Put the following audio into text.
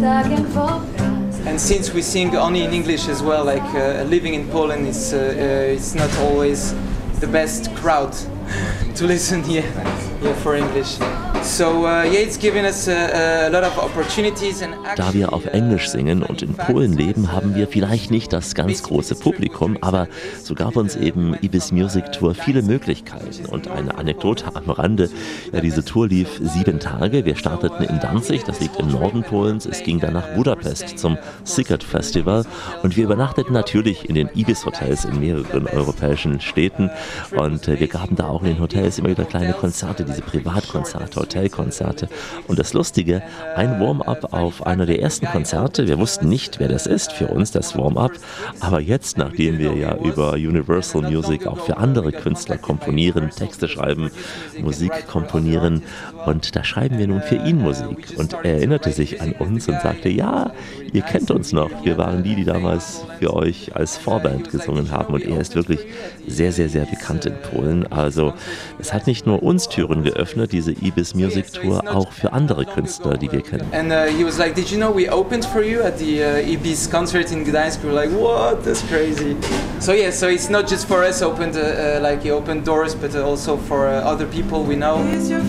And since we sing only in English as well, like living in Poland is it's not always the best crowd to listen here for English. So it's given us a lot of opportunities. And da wir auf Englisch singen und in Polen leben, haben wir vielleicht nicht das ganz große Publikum, aber so gab uns eben Ibis Music Tour viele Möglichkeiten. Und eine Anekdote am Rande, ja, diese Tour lief 7 Tage. Wir starteten in Danzig, das liegt im Norden Polens. Es ging dann nach Budapest zum Sziget Festival und wir übernachteten natürlich in den Ibis Hotels in mehreren europäischen Städten und wir gaben da auch in den Hotels immer wieder kleine Konzerte, diese Privatkonzerte, Hotelkonzerte. Und das Lustige, ein Warm-up auf einer der ersten Konzerte. Wir wussten nicht, wer das ist für uns, das Warm-up. Aber jetzt, nachdem wir ja über Universal Music auch für andere Künstler komponieren, Texte schreiben, Musik komponieren, und da schreiben wir nun für ihn Musik. Und er erinnerte sich an uns und sagte, ja, ihr kennt uns noch. Wir waren die damals für euch als Vorband gesungen haben. Und er ist wirklich sehr, sehr, sehr bekannt in Polen. Also es hat nicht nur uns Türen geöffnet, diese Ibis Music Tour, auch für andere Künstler, die wir kennen. And he was like, did you know we opened for you at the Ibis concert in Gdańsk? We were like, what? That's crazy. So yeah, so it's not just for us opened, like he opened doors, but also for other people we know.